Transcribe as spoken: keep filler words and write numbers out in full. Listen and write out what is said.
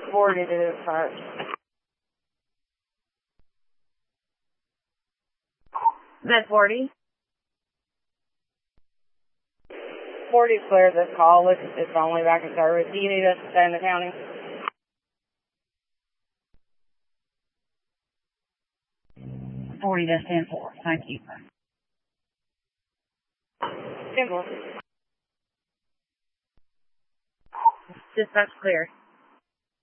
forty to this part. Med forty. forty's cleared this call. It's, it's only back in service. Do you need us to stay in the county? forty, that's ten four. Thank you. ten four. Dispatch clear.